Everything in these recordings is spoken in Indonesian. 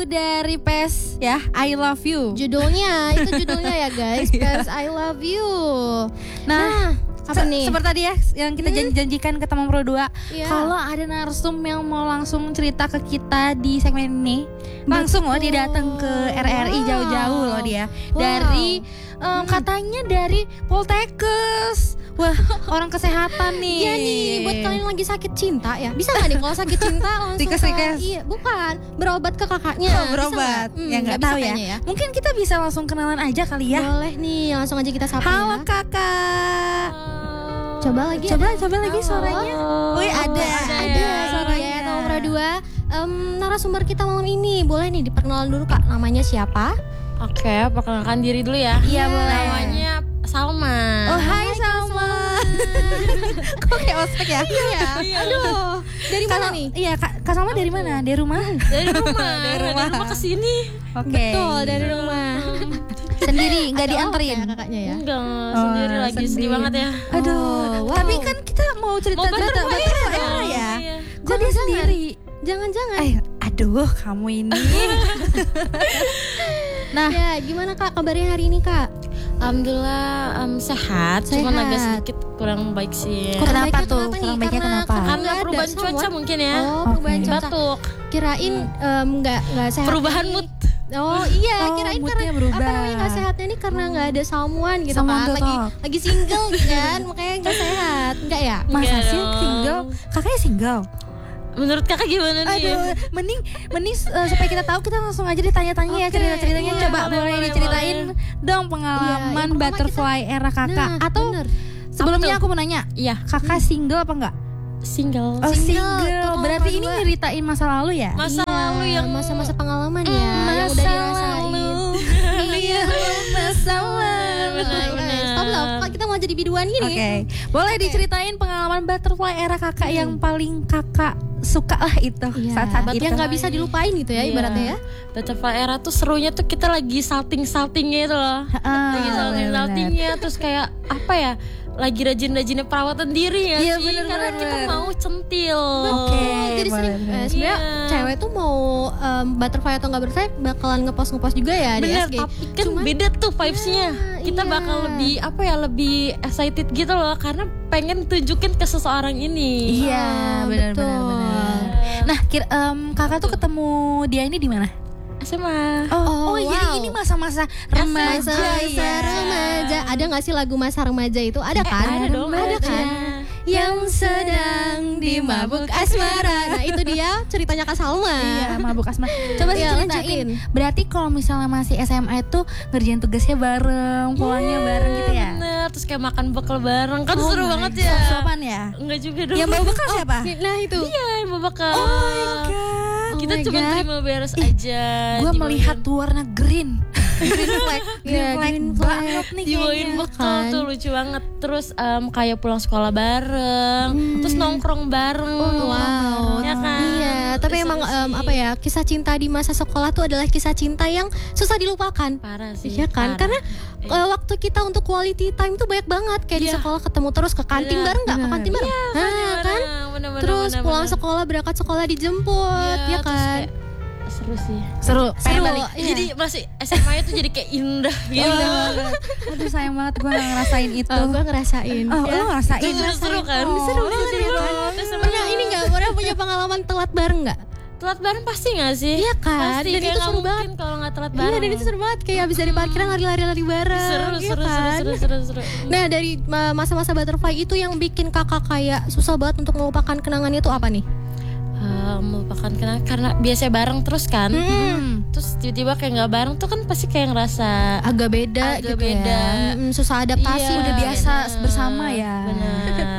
dari PES ya, I Love You. Judulnya ya guys, PES I Love You. Nah, apa nih? Seperti tadi ya yang kita janjikan ke teman Pro 2. Iya. Kalau ada narsum yang mau langsung cerita ke kita di segmen ini, langsung loh dia datang ke RRI jauh-jauh loh dia. Dari katanya dari Poltekkes. Wah, orang kesehatan nih. Iya nih, buat kalian yang lagi sakit cinta ya. Bisa gak nih kalau sakit cinta langsung Tikes. Iya, bukan, berobat ke kakaknya. Berobat. Bisa Ya nggak tahu ya. Mungkin kita bisa langsung kenalan aja kali ya. Boleh nih, langsung aja kita sapa. Halo ya. Kakak. Coba lagi. Coba lagi suaranya. Wih, ada suaranya. Ya, Teman Pro 2. Narasumber kita malam ini boleh nih diperkenalan dulu Kak. Namanya siapa? Oke, perkenalkan diri dulu ya. Iya, boleh. Namanya Salma. Oh, hai Salma. Kok kayak ospek ya? Iya. Aduh, dari mana nih? Iya, Kak Salma dari mana? Dari rumah? Dari rumah ke sini. Oke. Betul, dari rumah. Sendiri, nggak dianterin ya, kakaknya ya? Enggak, sendiri lagi sendiri. sedih banget ya. Aduh, wow. tapi kan kita mau cerita Mau butterfly ya. Iya. Kok dia sendiri? Jangan-jangan. Aduh, kamu ini. Nah, ya gimana Kak kabarnya hari ini Kak? Alhamdulillah sehat, cuman agak sedikit kurang baik sih. Kenapa tuh? Kurang baiknya kenapa? Karena perubahan cuaca mungkin ya. Oh, perubahan cuaca. Batuk. Kirain nggak sehat. Perubahan ini. mood. Oh iya, kirain moodnya karena berubah. apa namanya nggak sehatnya ini karena nggak ada someone gitu Someone kan, to talk. lagi single kan, makanya nggak sehat, nggak ya? Masa Enggak sih dong. single? Kakaknya single? Menurut kakak gimana nih? Aduh, mending supaya kita tahu kita langsung aja ditanya-tanya ya cerita-ceritanya. Iya, Coba boleh diceritain dong pengalaman Iya, butterfly era kakak. Nah, Atau bener. sebelumnya aku mau nanya, Iya, kakak single apa enggak? single. Oh, Single. single. Tuh, Berarti kalau ini berdua. nyeritain masa lalu ya? Masa lalu yang masa-masa pengalaman ya, yang udah dirasain. Iya, masa lalu. Benar-benar. Stop lah, Kak, kita mau jadi biduan gini. Oke, boleh diceritain pengalaman butterfly era kakak yang paling kakak suka lah itu saat-saat itu. Yang nggak bisa dilupain gitu ya, Iya. ibaratnya ya. Butterfly era tuh serunya tuh kita lagi salting-saltingnya itu loh. Lagi salting-saltingnya terus kayak apa ya? Lagi rajin-rajinnya perawatan diri ya Iya, sih. bener, Karena bener, kita bener. mau centil. Oke, Jadi boleh, sering boleh. sebenarnya Iya. cewek tuh mau butterfly atau nggak butterfly bakalan ngepost juga ya di Bener, SG. tapi kan beda tuh vibes-nya. Kita iya. bakal lebih apa ya, lebih excited gitu loh karena pengen tunjukin ke seseorang ini. Iya, benar. betul. Nah, kakak tuh ketemu dia ini di mana? SMA. Oh, jadi ini masa-masa remaja Masa ya. remaja. Ada nggak sih lagu masa remaja itu? Ada kan? ada dong, Ada ada. kan? Yang sedang dimabuk asmara. Nah itu dia ceritanya Kak Salma. Iya, mabuk asma. Coba sih Iya, ceritain. lanjutin. Berarti kalau misalnya masih SMA itu ngerjain tugasnya bareng, pulangnya bareng gitu ya? Bener, terus kayak makan bekal bareng kan seru banget ya. Sopan ya? Enggak juga dong. Yang bawa bekal siapa? Nah itu. Iya, yang bawa bekal. Oh my god. Kita Oh my cuma God. terima beres aja. Gue Dibawain- melihat warna green. Green flag. Iya, green flag. banget nih dibawain kayaknya. bekal kan. tuh lucu banget. Terus kayak pulang sekolah bareng, terus nongkrong bareng. Wow. Ya kan? Iya, tapi Seru emang sih. apa ya, kisah cinta di masa sekolah tuh adalah kisah cinta yang susah dilupakan. Parah sih. Iya kan? parah. Karena waktu kita untuk quality time tuh banyak banget. Kayak di Iya. sekolah ketemu terus ke kantin Bener, bareng nggak? Ke bener. kantin bareng? Nah, kan? Bener-bener, Terus bener-bener. pulang sekolah, berangkat sekolah dijemput, ya terus kan? kayak seru sih. Seru. Pengen Seru, balik. iya. Jadi masih SMA itu jadi kayak indah gitu. Aduh sayang banget gue gak ngerasain itu. Gue ngerasain. Oh, ya. lo ngerasain? Seru kan? Oh, Seru banget seru ya. kan? Terus Pernah ini nggak? Pernah punya pengalaman telat bareng nggak? telat bareng pasti nggak sih? Iya kan? Pasti, Dan kayak itu nggak seru mungkin banget. kalau nggak telat Iya, bareng. dan itu seru banget. Kayak abis dari parkiran lari-lari bareng. Seru, iya seru, kan? seru. Nah dari masa-masa butterfly itu yang bikin kakak kayak susah banget untuk melupakan kenangannya tuh apa nih? Melupakan kenangan karena biasa bareng terus kan. Terus tiba-tiba kayak nggak bareng tuh kan pasti kayak ngerasa Agak beda Agak gitu beda. ya. Susah adaptasi. Iya, udah biasa bener. bersama ya. Benar.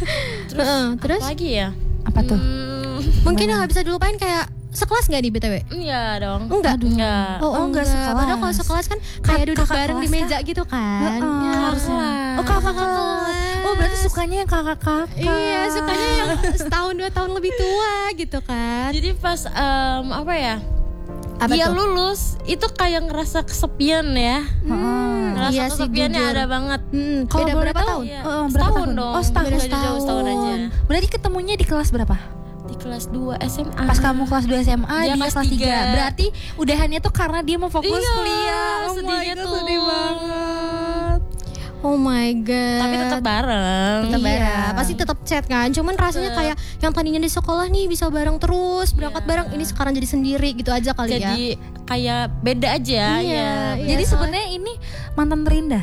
Terus apa lagi ya? Apa tuh? mungkin yang nggak bisa dilupain kayak sekelas nggak di BTW? Iya dong. Enggak. Enggak. Oh, enggak enggak. sekelas. Padahal kalau sekelas kan kayak duduk Kakak bareng di kelas meja gitu kan. Heeh. Ya. Harusnya. Oh kakak kelas. Oh berarti sukanya yang kakak-kakak. Iya, sukanya yang setahun 2 tahun lebih tua gitu kan. Jadi pas apa ya? Apa dia tuh? lulus itu kayak ngerasa kesepian ya. Ngerasa iya sih, kesepiannya jujur. ada banget. Kalau Beda boleh berapa tahu? tahun? Iya. Berapa Setahun tahun? dong. Oh setahun. Beda jauh setahun aja. Berarti ketemunya di kelas berapa? Di kelas 2 SMA. Pas kamu kelas 2 SMA, dia kelas 3. 3. Berarti udahannya tuh karena dia mau fokus Iya, kuliah. Oh my sedihnya God, tuh. sedih banget. Oh my god. Tapi tetap bareng. Tetap Iya. bareng. Pasti tetap chat kan. Cuman rasanya kayak yang tadinya di sekolah nih bisa bareng terus, berangkat bareng, ini sekarang jadi sendiri gitu aja kali ya. Jadi kayak beda aja Iya, ya. iya. Jadi sebenarnya ini mantan terindah.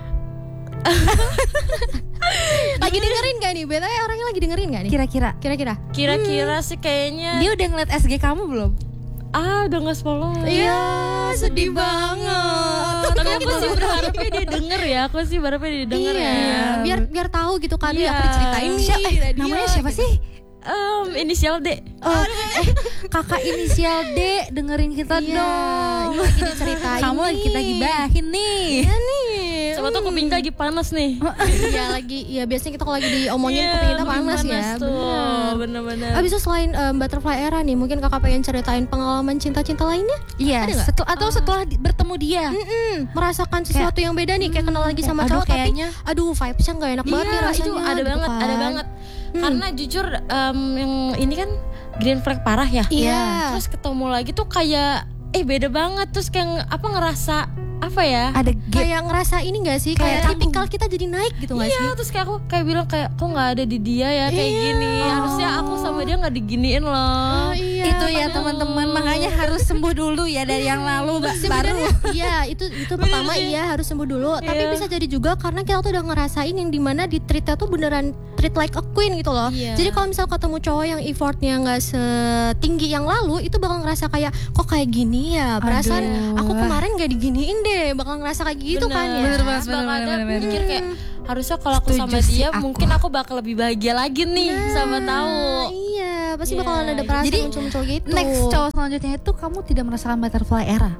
Lagi dengerin gak nih? BTW orangnya lagi dengerin gak nih? Kira-kira Kira-kira? Kira-kira sih kayaknya dia udah ngeliat SG kamu belum? udah nggak follow. Iya, sedih banget. Tapi aku sih berharapnya dia denger ya. Aku sih berharapnya dia denger Iya, ya. biar tahu gitu kan. Iya. Aku diceritain nih. Namanya siapa sih? Inisial D. Oh, kakak inisial D dengerin kita Iya, dong. ini lagi diceritain Kamu lagi kita nih. gibahin nih. Iya nih. Coba tuh kuping kita lagi panas nih. Iya lagi, ya biasanya kita kalau lagi diomongin kuping kita panas ya. tuh. Bener-bener. Abis itu selain Butterfly Era nih, mungkin kakak pengen ceritain pengalaman cinta-cinta lainnya? Iya, Ada nggak? atau setelah bertemu dia. Merasakan sesuatu yang beda nih, kayak kenal lagi sama aduh, cowok kayaknya- tapi aduh vibes-nya gak enak banget nih Iya, rasanya. itu ada gitu banget, ada kan. banget. Karena jujur yang ini kan green flag parah ya. Iya. Terus ketemu lagi tuh kayak beda banget. Terus kayak apa ngerasa apa ya? Ada gap. Kayak ngerasa ini gak sih, Kayak kayak tipikal kita jadi naik gitu gak sih? Iya, terus kayak aku kayak bilang kayak kok nggak ada di dia ya kayak gini. Harusnya aku sama dia nggak diginiin loh. Iya. Itu ya teman-teman, makanya harus sembuh dulu ya dari yang lalu baru. Sebenarnya iya itu pertama iya harus sembuh dulu. Tapi bisa jadi juga karena kita tuh udah ngerasain yang dimana di treatnya tuh beneran treat like a queen gitu loh. Iya. Jadi kalau misal ketemu cowok yang effortnya nggak setinggi yang lalu, itu bakal ngerasa kayak kok kayak gini ya. Perasaan Aduh. aku kemarin nggak diginiin deh, bakal ngerasa kayak gitu kan ya. Bener banget, Bakal ada bener. mikir kayak harusnya kalau aku Setuju sama sih dia aku. mungkin aku bakal lebih bahagia lagi nih sama tahu. Iya, pasti Iya. bakalan ada perasaan Jadi, muncul-muncul gitu. Next cowok selanjutnya itu kamu tidak merasakan butterfly era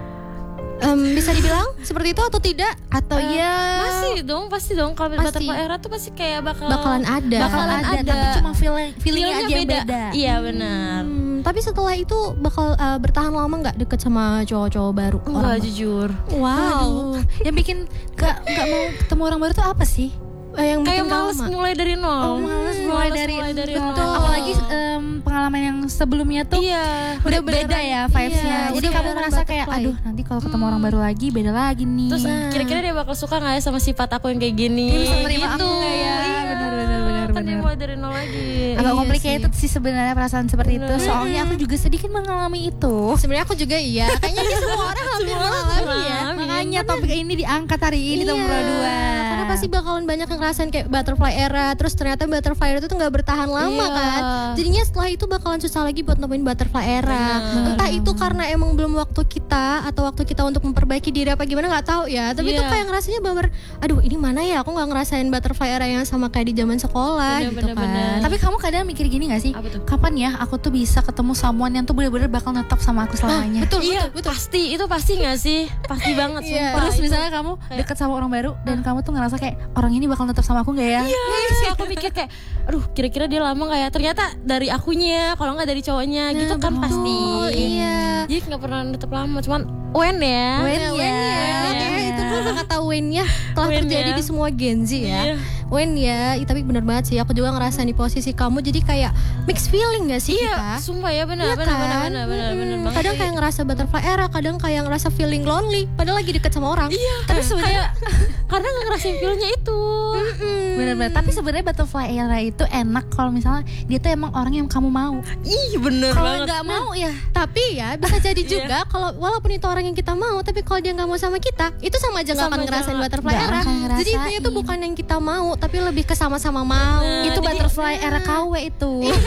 Bisa dibilang seperti itu atau tidak? Atau ya Pasti dong kalau Pasti. butterfly era tuh pasti kayak bakalan ada. bakalan ada, tapi cuma feelingnya aja yang beda. Iya benar. Tapi setelah itu bakal bertahan lama nggak deket sama cowok-cowok baru? Enggak jujur. Wow. Aduh, yang bikin gak mau ketemu orang baru tuh apa sih? Yang Kayak bikin males lama. mulai dari nol. Males mulai dari nol. betul. Apalagi pengalaman yang sebelumnya tuh Iya. udah beda ya vibes-nya. Iya, Jadi udah kamu beneran ngerasa kayak butterfly. aduh nanti kalau ketemu orang baru lagi beda lagi nih. Terus kira-kira dia bakal suka nggak ya sama sifat aku yang kayak gini? Dia bisa nerima aku gitu. nggak ya? Iya. Benar, Kan dia mulai dari nol lagi. agak Iya complicated sih sebenarnya perasaan seperti itu. Soalnya aku juga sedikit mengalami itu. Sebenarnya aku juga iya. Kayaknya ini semua orang hampir mengalami ya. Makanya topik ini diangkat hari ini teman berdua. Karena pasti bakalan banyak yang ngerasain kayak butterfly era. Terus ternyata butterfly era itu tuh nggak bertahan lama Iya. kan. Jadinya setelah itu bakalan susah lagi buat nemuin butterfly era. Entah itu karena emang belum waktu kita atau waktu kita untuk memperbaiki diri apa gimana nggak tahu ya. Tapi itu Iya. kayak ngerasanya bener, aduh ini mana ya? Aku nggak ngerasain butterfly era yang sama kayak di zaman sekolah Bener, gitu bener, kan. bener. Tapi kamu kadang mikir gini gak sih? Apa tuh? Kapan ya aku tuh bisa ketemu someone yang tuh bener-bener bakal netap sama aku selamanya? Betul, Iya, betul, betul. pasti itu pasti nggak sih? Pasti banget Iya. sumpah. Terus Itu. misalnya kamu deket sama orang baru dan kamu tuh ngerasa kayak orang ini bakal netap sama aku gak ya? Iya, terus kayak aku mikir kayak, aduh kira-kira dia lama nggak ya? Ternyata dari akunya, kalau nggak dari cowoknya, gitu kan pasti. Oh iya. Jadi nggak pernah tetap lama, cuman when ya. When ya. Oke, itu dulu kata Wen ya telah Wen terjadi ya. di semua Gen Z ya. Iya. Wen ya, tapi benar banget sih. Aku juga ngerasa di posisi kamu, jadi kayak mixed feeling gak sih Iya, kita? sumpah ya benar, Iya benar, kan? benar banget. Kadang kayak ngerasa butterfly era, kadang kayak ngerasa feeling lonely, padahal lagi deket sama orang. iya, Tapi sebenarnya karena nggak ngerasain feelnya itu. bener-bener. Tapi sebenarnya butterfly era itu enak kalau misalnya dia tuh emang orang yang kamu mau. Ih, bener Kalau banget. nggak mau ya Tapi ya bisa jadi juga kalau walaupun itu orang yang kita mau, tapi kalau dia nggak mau sama kita, itu sama aja nggak Sama akan aja ngerasain nggak- butterfly nggak era. akan Jadi itu ngerasain. bukan yang kita mau, tapi lebih ke sama-sama mau. Nah, itu jadi- butterfly era KW itu.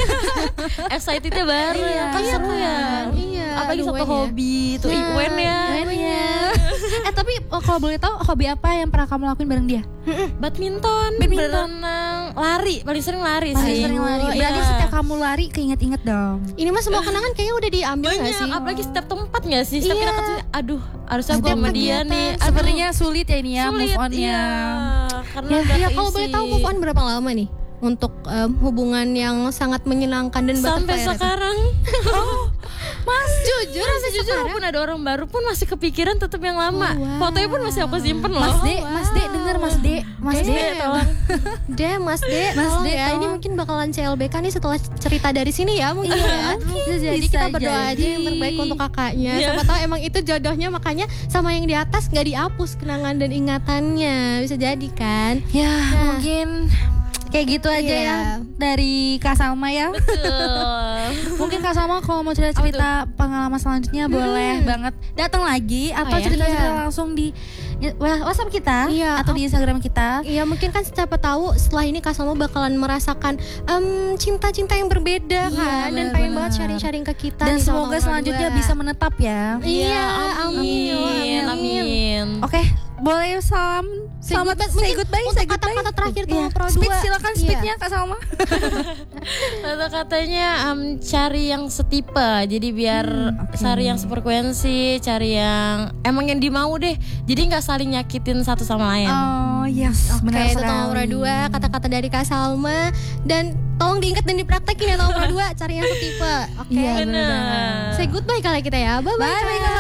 Excitednya baru ya, kan Iya, seru ya. Iya, Apalagi aduh, satu Wen ya. hobi, itu Nah, Wen ya. Wen ya. Tapi kalau boleh tahu hobi apa yang pernah kamu lakuin bareng dia? Badminton, berenang, lari, paling sering lari Paling sih. sering lari. Berarti Iya. setiap kamu lari keinget-inget dong. Ini mah semua kenangan kayaknya udah diambil nggak banyak, sih? apalagi setiap tempat nggak sih? Setiap Iya. kita ketemu, aduh, harusnya gue sama dia nih. Aduh, Sepertinya sulit ya ini ya sulit, move on-nya. iya. Karena Ya, udah ya kalau boleh keisi. tahu move on berapa lama nih untuk hubungan yang sangat menyenangkan dan sampai butterfly era itu? sekarang. Mas, Jujur sampai Jujur sekarang. walaupun ada orang baru pun masih kepikiran tetap yang lama. Fotonya pun masih aku simpen loh. Mas D denger Mas D. Mas D tolong. Mas D, Mas tolong D, ya. Ini tolong. mungkin bakalan CLBK nih setelah cerita dari sini ya mungkin ya. Bisa jadi bisa kita berdoa aja jadi. yang terbaik untuk kakaknya. Iya. Siapa tahu emang itu jodohnya, makanya sama yang di atas nggak dihapus kenangan dan ingatannya. Bisa jadi kan? Ya, mungkin kayak gitu aja Iya. ya dari Kak Salma ya. Betul. Mungkin Kak Salma kalau mau cerita-cerita pengalaman selanjutnya boleh banget datang lagi atau ya? cerita-cerita Iya. langsung di WhatsApp kita Iya, atau di Instagram kita. Iya mungkin kan siapa tahu setelah ini Kak Salma bakalan merasakan cinta-cinta yang berbeda kan, dan pengen benar-benar. banget sharing-sharing ke kita. Dan nih sama semoga Nomor selanjutnya 2. bisa menetap ya. Iya, amin. Amin. Oke, boleh selamat say goodbye, untuk say goodbye. kata-kata terakhir tuh Iya. Pro Speech, 2. silakan Iya. speechnya Kak Salma. Kata-katanya cari yang setipe. Jadi biar cari yang sefrekuensi, cari yang emang yang dimau deh. Jadi nggak saling nyakitin satu sama lain. Oh yes, Oke, benar itu sekali. nomor 2 kata-kata dari Kak Salma, dan tolong diingat dan dipraktekin ya nomor 2, cari yang setipe. Oke. Iya, Benar. Say goodbye kali kita ya. Bye bye. Bye, Kak